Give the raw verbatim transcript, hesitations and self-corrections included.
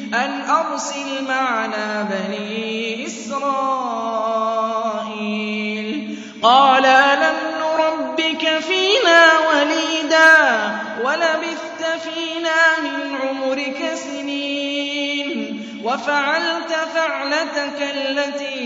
أن أرسل معنا بني إسرائيل قال ألم نربك فينا وليدا ولبثت فينا من عمرك سنين وفعلت فعلتك التي